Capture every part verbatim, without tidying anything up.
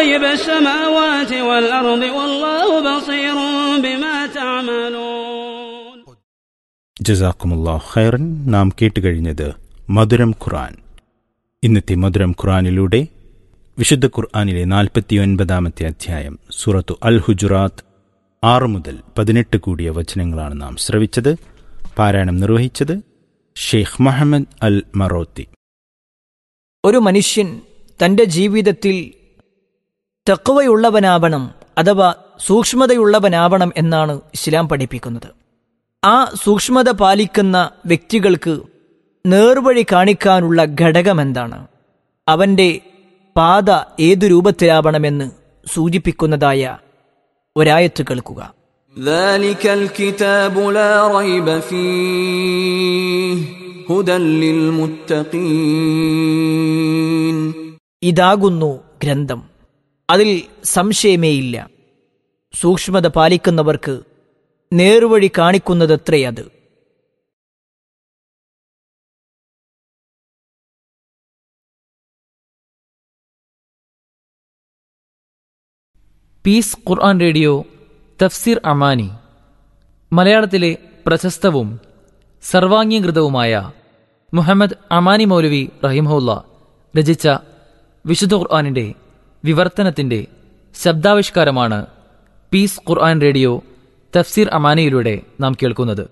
غيب السماوات والأرض والله بصير بما تعملون. ജസാക്കുമുല്ലാഹു ഖൈറൻ. നാം കേട്ടുകഴിഞ്ഞത് മധുരം ഖുർആൻ. ഇന്നത്തെ മധുരം ഖുർആനിലൂടെ വിശുദ്ധ ഖുർആനിലെ നാൽപ്പത്തിയൊൻപതാമത്തെ അധ്യായം സൂറത്തു അൽ ഹുജുറാത്ത് ആറ് മുതൽ പതിനെട്ട് കൂടിയ വചനങ്ങളാണ് നാം ശ്രവിച്ചത്. പാരായണം നിർവഹിച്ചത് ഷെയ്ഖ് മുഹമ്മദ് അൽ മറോത്തി. ഒരു മനുഷ്യൻ തൻ്റെ ജീവിതത്തിൽ തഖ്വയുള്ളവനാവണം അഥവാ സൂക്ഷ്മതയുള്ളവനാവണം എന്നാണ് ഇസ്ലാം പഠിപ്പിക്കുന്നത്. ആ സൂക്ഷ്മത പാലിക്കുന്ന വ്യക്തികൾക്ക് നേർവഴി കാണിക്കാനുള്ള ഘടകമെന്താണ്, അവൻ്റെ പാത ഏതു രൂപത്തിലാവണമെന്ന് സൂചിപ്പിക്കുന്നതായ ഒരായത്ത് കേൾക്കുക. ذلك الكتاب لا ريب فيه هدى للمتقين. ഇതാകുന്നു ഗ്രന്ഥം, അതിൽ സംശയമേയില്ല. സൂക്ഷ്മത പാലിക്കുന്നവർക്ക് നേർവഴി കാണിക്കുന്നതത്രയത്. പീസ് ഖുർആൻ റേഡിയോ തഫ്സീർ അമാനി, മലയാളത്തിലെ പ്രശസ്തവും സർവാംഗീകൃതവുമായ മുഹമ്മദ് അമാനി മൗലവി റഹിമഹുല്ല രചിച്ച വിശുദ്ധ ഖുർആനിൻ്റെ വിവർത്തനത്തിൻ്റെ ശബ്ദാവിഷ്കാരമാണ് പീസ് ഖുർആൻ റേഡിയോ തഫ്സീർ അമാനിയിലൂടെ നാം കേൾക്കുന്നത്.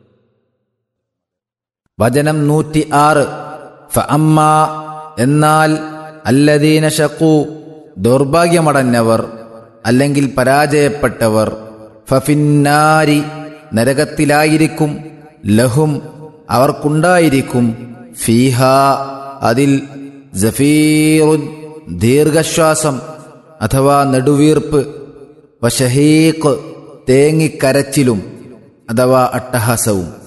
വചനം നൂറ്റി ആറ്. ഫഅമ്മ എന്നാൽ അല്ലദീന ശഖൂ ദൗർഭാഗ്യമടഞ്ഞവർ അല്ലെങ്കിൽ പരാജയപ്പെട്ടവർ, ഫഫിന്നാരി നരകത്തിലായിരിക്കും, ലഹും അവർക്കുണ്ടായിരിക്കും, ഫീഹാ അതിൽ സഫീറുൻ ദീർഘശ്വാസം അഥവാ നെടുവീർപ്പ്, വശഹീഖ് തേങ്ങിക്കരച്ചിലും അഥവാ അട്ടഹാസവും.